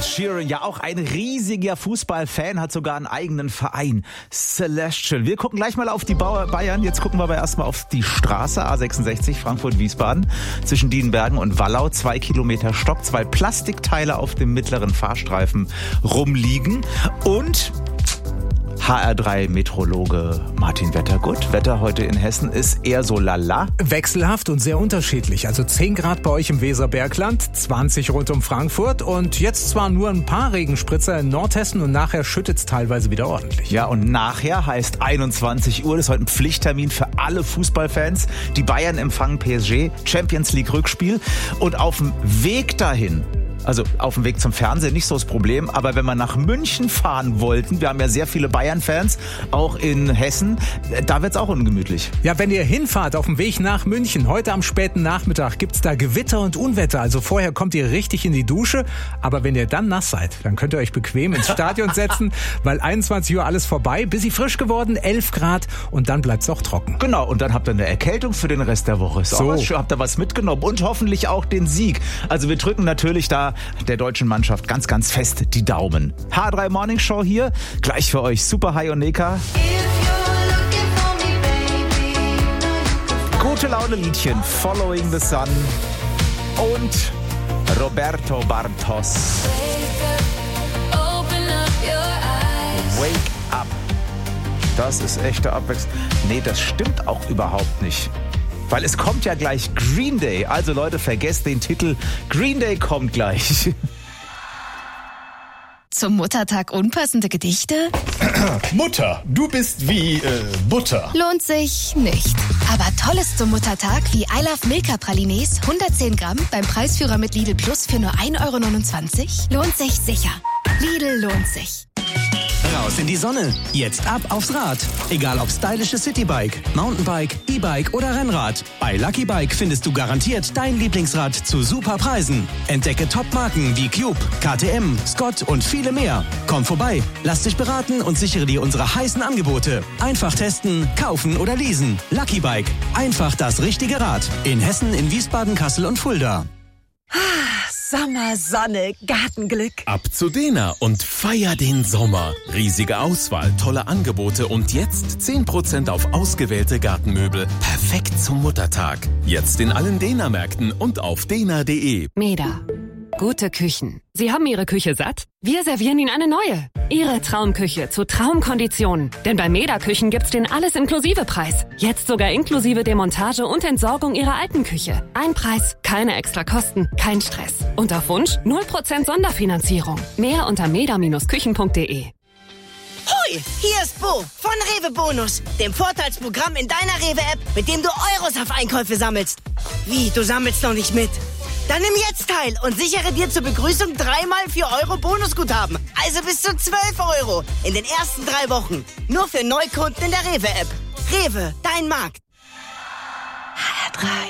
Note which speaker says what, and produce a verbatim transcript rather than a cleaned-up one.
Speaker 1: Ed Sheeran, ja auch ein riesiger Fußballfan, hat sogar einen eigenen Verein, Celestial. Wir gucken gleich mal auf die Bayern. Jetzt gucken wir aber erstmal auf die Straße A sechsundsechzig Frankfurt-Wiesbaden zwischen Dienbergen und Wallau. Zwei Kilometer Stopp, zwei Plastikteile auf dem mittleren Fahrstreifen rumliegen und H R drei Meteorologe Martin Wettergut. Wetter heute in Hessen ist eher so lala.
Speaker 2: Wechselhaft und sehr unterschiedlich. Also zehn Grad bei euch im Weserbergland, zwanzig rund um Frankfurt und jetzt zwar nur ein paar Regenspritzer in Nordhessen und nachher schüttet es teilweise wieder ordentlich.
Speaker 1: Ja, und nachher heißt einundzwanzig Uhr, das ist heute ein Pflichttermin für alle Fußballfans. Die Bayern empfangen P S G, Champions League Rückspiel und auf dem Weg dahin, also auf dem Weg zum Fernsehen nicht so das Problem, aber wenn wir nach München fahren wollten, wir haben ja sehr viele Bayern-Fans, auch in Hessen, da wird's auch ungemütlich.
Speaker 2: Ja, wenn ihr hinfahrt auf dem Weg nach München, heute am späten Nachmittag gibt's da Gewitter und Unwetter, also vorher kommt ihr richtig in die Dusche, aber wenn ihr dann nass seid, dann könnt ihr euch bequem ins Stadion setzen, weil einundzwanzig Uhr alles vorbei, bisschen frisch geworden, elf Grad und dann bleibt's auch trocken.
Speaker 1: Genau, und dann habt ihr eine Erkältung für den Rest der Woche. So, was, habt ihr was mitgenommen und hoffentlich auch den Sieg. Also wir drücken natürlich da der deutschen Mannschaft ganz, ganz fest die Daumen. H drei Morning Show hier, gleich für euch Super High und Neka. Gute Laune Liedchen, Following the Sun und Roberto Bartos. Wake up. Das ist echte Abwechslung. Nee, das stimmt auch überhaupt nicht. Weil es kommt ja gleich Green Day. Also Leute, vergesst den Titel. Green Day kommt gleich.
Speaker 3: Zum Muttertag unpassende Gedichte?
Speaker 4: Mutter, du bist wie äh, Butter.
Speaker 3: Lohnt sich nicht. Aber Tolles zum Muttertag wie I Love Milka Pralines, hundertzehn Gramm beim Preisführer mit Lidl Plus für nur ein Euro neunundzwanzig. Lohnt sich sicher. Lidl lohnt sich.
Speaker 5: Raus in die Sonne. Jetzt ab aufs Rad. Egal ob stylisches Citybike, Mountainbike, E-Bike oder Rennrad. Bei Lucky Bike findest du garantiert dein Lieblingsrad zu super Preisen. Entdecke Top-Marken wie Cube, K T M, Scott und viele mehr. Komm vorbei, lass dich beraten und sichere dir unsere heißen Angebote. Einfach testen, kaufen oder leasen. Lucky Bike. Einfach das richtige Rad. In Hessen, in Wiesbaden, Kassel und Fulda.
Speaker 6: Sommer, Sonne, Gartenglück.
Speaker 7: Ab zu Dena und feier den Sommer. Riesige Auswahl, tolle Angebote und jetzt zehn Prozent auf ausgewählte Gartenmöbel. Perfekt zum Muttertag. Jetzt in allen Dena-Märkten und auf dena punkt de.
Speaker 8: Meda. Gute Küchen. Sie haben Ihre Küche satt? Wir servieren Ihnen eine neue. Ihre Traumküche zu Traumkonditionen. Denn bei Meda Küchen gibt's den Alles-Inklusive-Preis. Jetzt sogar inklusive Demontage und Entsorgung Ihrer alten Küche. Ein Preis, keine extra Kosten, kein Stress. Und auf Wunsch null Prozent Sonderfinanzierung. Mehr unter meda Bindestrich küchen punkt de.
Speaker 6: Hoi, hier ist Bo von Rewe Bonus, dem Vorteilsprogramm in deiner Rewe-App, mit dem du Euros auf Einkäufe sammelst. Wie, du sammelst noch nicht mit? Dann nimm jetzt teil und sichere dir zur Begrüßung dreimal vier Euro Bonusguthaben. Also bis zu zwölf Euro in den ersten drei Wochen. Nur für Neukunden in der Rewe-App. Rewe, dein Markt.
Speaker 3: H R drei.